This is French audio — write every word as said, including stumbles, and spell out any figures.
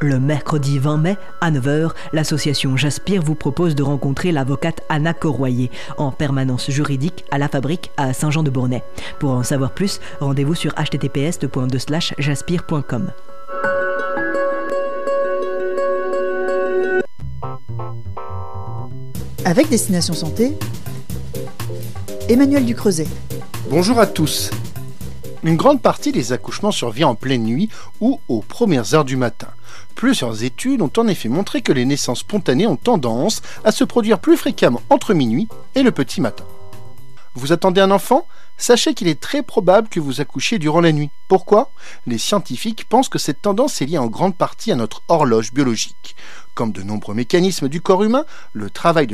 Le mercredi vingt mai à neuf heures, l'association Jaspir vous propose de rencontrer l'avocate Anna Corroyer en permanence juridique à la Fabrique à Saint-Jean-de-Bournay. Pour en savoir plus, rendez-vous sur h t t p s deux point deux slash jaspir point com. Avec Destination Santé, Emmanuel Ducreuset. Bonjour à tous. Une grande partie des accouchements survient en pleine nuit ou aux premières heures du matin. Plusieurs études ont en effet montré que les naissances spontanées ont tendance à se produire plus fréquemment entre minuit et le petit matin. Vous attendez un enfant ? Sachez qu'il est très probable que vous accouchiez durant la nuit. Pourquoi ? Les scientifiques pensent que cette tendance est liée en grande partie à notre horloge biologique. Comme de nombreux mécanismes du corps humain, le travail de